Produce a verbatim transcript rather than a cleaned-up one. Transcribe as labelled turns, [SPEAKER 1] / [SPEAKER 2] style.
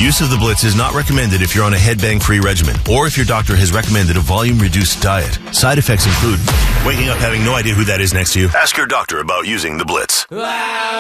[SPEAKER 1] Use of the Blitz is not recommended if you're on a headbang-free regimen or if your doctor has recommended a volume-reduced diet. Side effects include waking up having no idea who that is next to you. Ask your doctor about using the Blitz.